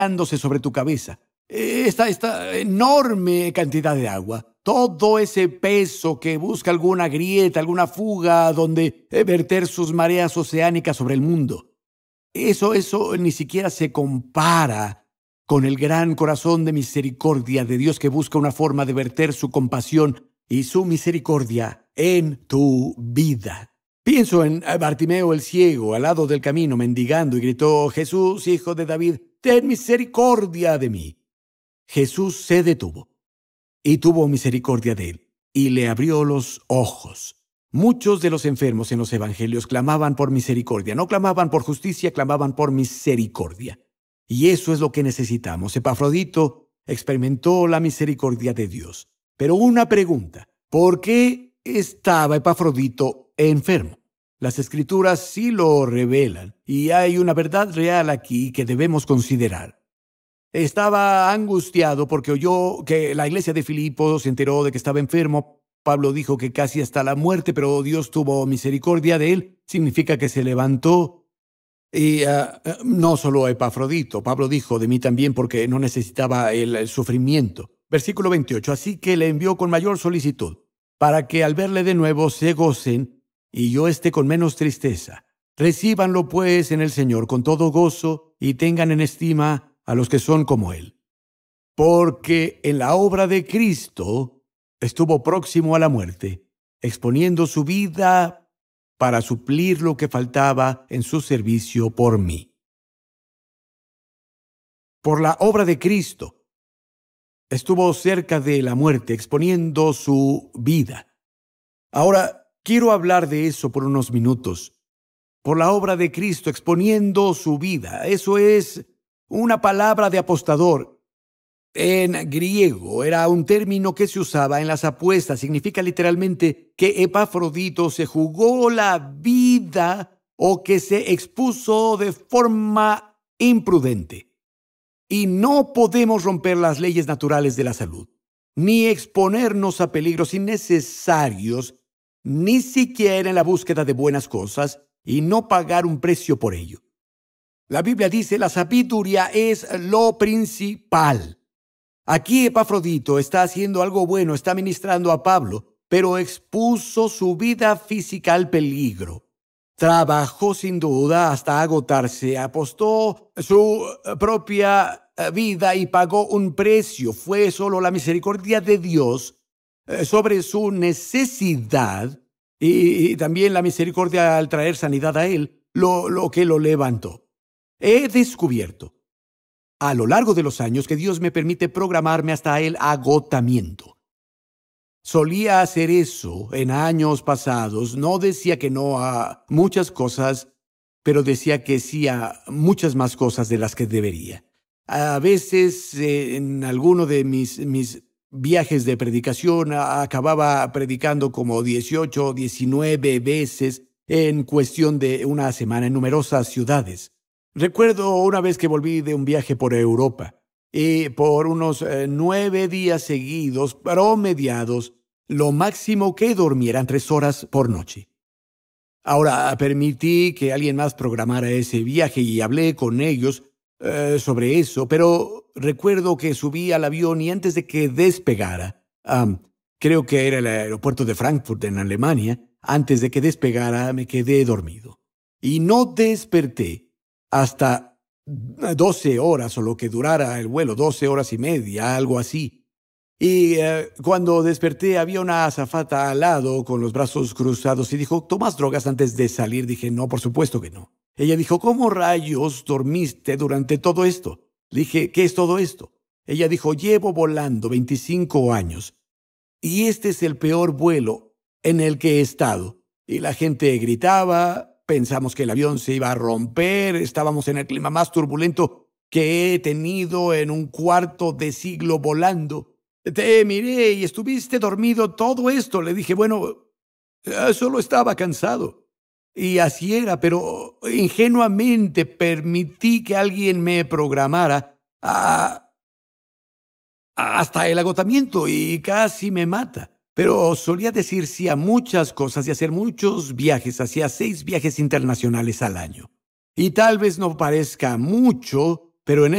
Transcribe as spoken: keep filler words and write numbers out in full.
dándose sobre tu cabeza. Esta, esta enorme cantidad de agua, todo ese peso que busca alguna grieta, alguna fuga donde verter sus mareas oceánicas sobre el mundo. Eso, eso ni siquiera se compara con el gran corazón de misericordia de Dios que busca una forma de verter su compasión y su misericordia en tu vida. Pienso en Bartimeo el ciego, al lado del camino, mendigando, y gritó: Jesús, hijo de David, ten misericordia de mí. Jesús se detuvo y tuvo misericordia de él, y le abrió los ojos. Muchos de los enfermos en los evangelios clamaban por misericordia. No clamaban por justicia, clamaban por misericordia. Y eso es lo que necesitamos. Epafrodito experimentó la misericordia de Dios. Pero una pregunta: ¿por qué estaba Epafrodito enfermo? Las Escrituras sí lo revelan, y hay una verdad real aquí que debemos considerar. Estaba angustiado porque oyó que la iglesia de Filipos se enteró de que estaba enfermo. Pablo dijo que casi hasta la muerte, pero Dios tuvo misericordia de él. Significa que se levantó. Y uh, no solo a Epafrodito. Pablo dijo de mí también porque no necesitaba el, el sufrimiento. Versículo veintiocho. Así que le envió con mayor solicitud, para que al verle de nuevo se gocen y yo esté con menos tristeza. Recíbanlo pues en el Señor con todo gozo y tengan en estima a los que son como él. Porque en la obra de Cristo estuvo próximo a la muerte, exponiendo su vida para suplir lo que faltaba en su servicio por mí. Por la obra de Cristo estuvo cerca de la muerte, exponiendo su vida. Ahora, quiero hablar de eso por unos minutos. Por la obra de Cristo, exponiendo su vida. Eso es una palabra de apostador. En griego era un término que se usaba en las apuestas. Significa literalmente que Epafrodito se jugó la vida o que se expuso de forma imprudente. Y no podemos romper las leyes naturales de la salud, ni exponernos a peligros innecesarios, ni siquiera en la búsqueda de buenas cosas, y no pagar un precio por ello. La Biblia dice: la sabiduría es lo principal. Aquí Epafrodito está haciendo algo bueno, está ministrando a Pablo, pero expuso su vida física al peligro. Trabajó sin duda hasta agotarse, apostó su propia vida y pagó un precio. Fue solo la misericordia de Dios sobre su necesidad y también la misericordia al traer sanidad a él, lo, lo que lo levantó. He descubierto a lo largo de los años que Dios me permite programarme hasta el agotamiento. Solía hacer eso en años pasados. No decía que no a muchas cosas, pero decía que sí a muchas más cosas de las que debería. A veces eh, en alguno de mis, mis viajes de predicación a, acababa predicando como dieciocho o diecinueve veces en cuestión de una semana en numerosas ciudades. Recuerdo una vez que volví de un viaje por Europa y por unos eh, nueve días seguidos, promediados, lo máximo que dormieran tres horas por noche. Ahora, permití que alguien más programara ese viaje y hablé con ellos eh, sobre eso, pero recuerdo que subí al avión y antes de que despegara, um, creo que era el aeropuerto de Frankfurt en Alemania, antes de que despegara me quedé dormido y no desperté hasta doce horas o lo que durara el vuelo, doce horas y media, algo así. Y eh, cuando desperté había una azafata al lado con los brazos cruzados y dijo: ¿tomas drogas antes de salir? Dije: no, por supuesto que no. Ella dijo: ¿cómo rayos dormiste durante todo esto? Le dije: ¿qué es todo esto? Ella dijo: llevo volando veinticinco años y este es el peor vuelo en el que he estado. Y la gente gritaba. Pensamos que el avión se iba a romper. Estábamos en el clima más turbulento que he tenido en un cuarto de siglo volando. Te miré y estuviste dormido todo esto. Le dije: bueno, solo estaba cansado. Y así era, pero ingenuamente permití que alguien me programara a, a, hasta el agotamiento y casi me mata. Pero solía decir sí a muchas cosas y hacer muchos viajes. Hacía seis viajes internacionales al año. Y tal vez no parezca mucho, pero en